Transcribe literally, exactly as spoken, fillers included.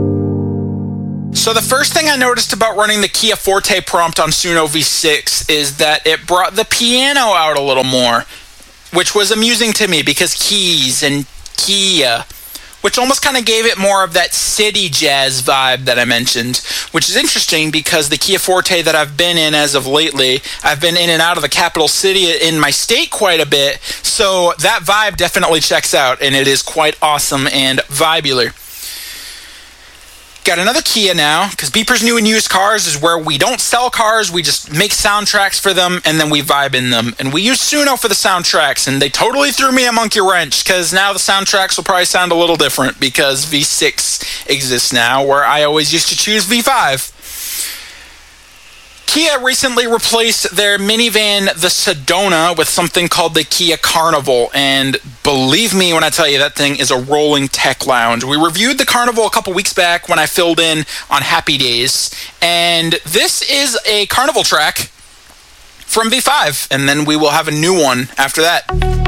So the first thing I noticed about running the Kia Forte prompt on Suno V six is that it brought the piano out a little more, which was amusing to me because keys and Kia, which almost kind of gave it more of that city jazz vibe that I mentioned, which is interesting because the Kia Forte that I've been in as of lately, I've been in and out of the capital city in my state quite a bit, so that vibe definitely checks out, and it is quite awesome and vibular. Got another Kia now, because Beepers New and Used Cars is where we don't sell cars, we just make soundtracks for them, and then we vibe in them. And we use Suno for the soundtracks, and they totally threw me a monkey wrench, because now the soundtracks will probably sound a little different, because V six exists now, where I always used to choose V five. Kia recently replaced their minivan, the Sedona, with something called the Kia Carnival, and believe me when I tell you that thing is a rolling tech lounge. We reviewed the Carnival a couple weeks back when I filled in on Happy Days, and this is a Carnival track from V five, and then we will have a new one after that.